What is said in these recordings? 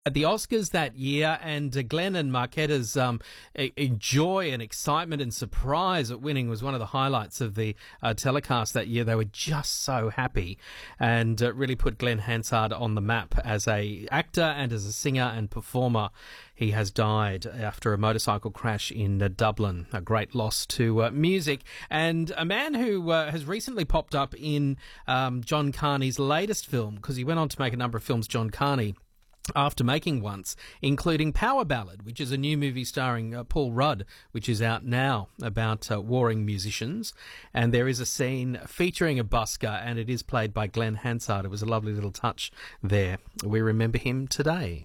at the Oscars that year, and Glenn and Marquetta's joy and excitement and surprise at winning was one of the highlights of the telecast that year. They were just so happy, and really put Glenn Hansard on the map as a actor and as a singer and performer. He has died after a motorcycle crash in Dublin. A great loss to music, and a man who has recently popped up in John Carney's latest film, because he went on to make a number of films, John Carney, after making Once, including Power Ballad, which is a new movie starring Paul Rudd, which is out now, about warring musicians. And there is a scene featuring a busker, and it is played by Glenn Hansard. It was a lovely little touch there. We remember him today.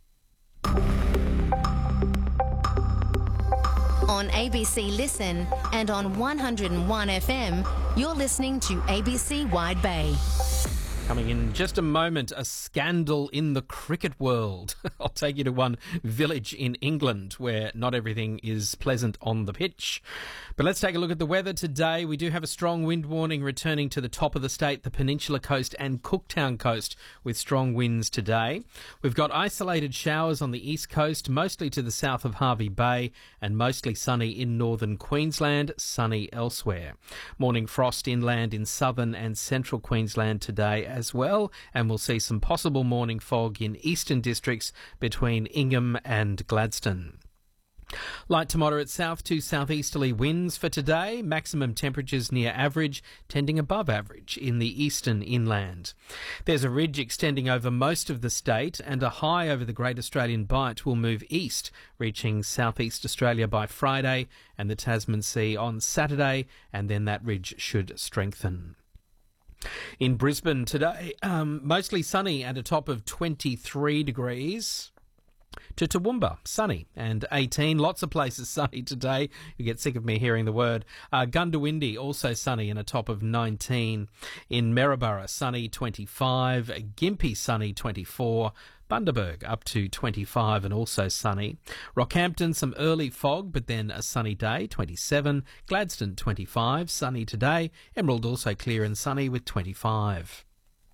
On ABC Listen and on 101 FM, you're listening to ABC Wide Bay. Coming in just a moment, a scandal in the cricket world. I'll take you to one village in England where not everything is pleasant on the pitch. But let's take a look at the weather today. We do have a strong wind warning returning to the top of the state, the Peninsula Coast and Cooktown Coast, with strong winds today. We've got isolated showers on the east coast, mostly to the south of Hervey Bay, and mostly sunny in northern Queensland, sunny elsewhere. Morning frost inland in southern and central Queensland today as well, and we'll see some possible morning fog in eastern districts between Ingham and Gladstone. Light to moderate south to southeasterly winds for today. Maximum temperatures near average, tending above average in the eastern inland. There's a ridge extending over most of the state, and a high over the Great Australian Bight will move east, reaching southeast Australia by Friday and the Tasman Sea on Saturday, and then that ridge should strengthen. In Brisbane today, mostly sunny and a top of 23 degrees. To Toowoomba, sunny and 18. Lots of places sunny today. You get sick of me hearing the word. Gundawindi, also sunny and a top of 19. In Maryborough, sunny 25. Gympie, sunny 24. Bundaberg up to 25 and also sunny. Rockhampton, some early fog, but then a sunny day, 27. Gladstone, 25, sunny today. Emerald also clear and sunny with 25.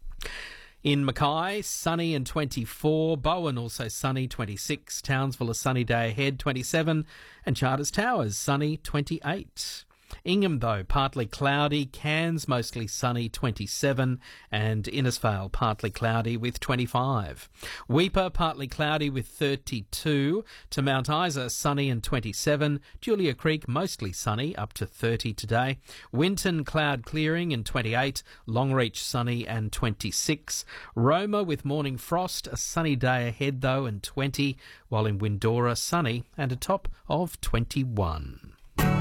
In Mackay, sunny and 24. Bowen also sunny, 26. Townsville, a sunny day ahead, 27. And Charters Towers, sunny, 28. Ingham, though, partly cloudy. Cairns, mostly sunny, 27. And Innisfail, partly cloudy with 25. Weipa, partly cloudy with 32. To Mount Isa, sunny and 27. Julia Creek, mostly sunny, up to 30 today. Winton, cloud clearing and 28. Longreach, sunny and 26. Roma, with morning frost, a sunny day ahead, though, and 20. While in Windora, sunny and a top of 21.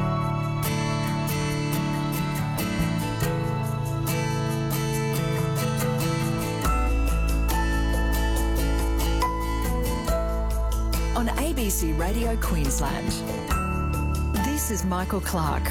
On ABC Radio Queensland, this is Michael Clark.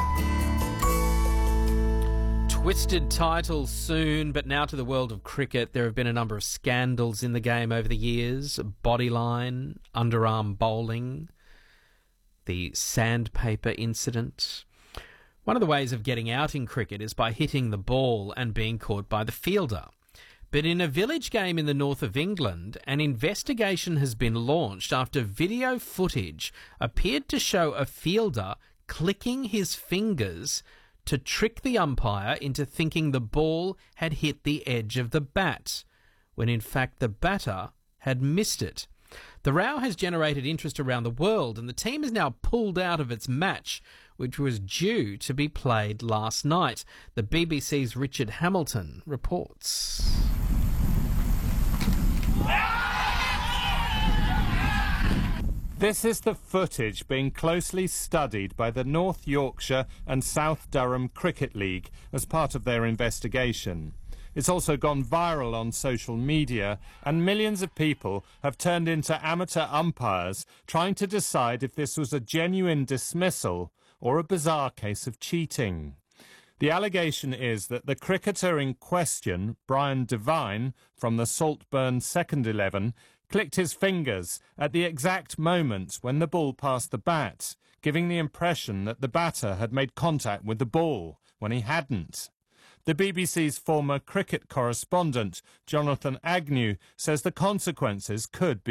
Twisted title soon, but now to the world of cricket. There have been a number of scandals in the game over the years. Bodyline, underarm bowling, the sandpaper incident. One of the ways of getting out in cricket is by hitting the ball and being caught by the fielder. But in a village game in the north of England, an investigation has been launched after video footage appeared to show a fielder clicking his fingers to trick the umpire into thinking the ball had hit the edge of the bat, when in fact the batter had missed it. The row has generated interest around the world, and the team is now pulled out of its match, which was due to be played last night. The BBC's Richard Hamilton reports. This is the footage being closely studied by the North Yorkshire and South Durham Cricket League as part of their investigation. It's also gone viral on social media, and millions of people have turned into amateur umpires trying to decide if this was a genuine dismissal or a bizarre case of cheating. The allegation is that the cricketer in question, Brian Devine, from the Saltburn second 11, clicked his fingers at the exact moment when the ball passed the bat, giving the impression that the batter had made contact with the ball when he hadn't. The BBC's former cricket correspondent, Jonathan Agnew, says the consequences could be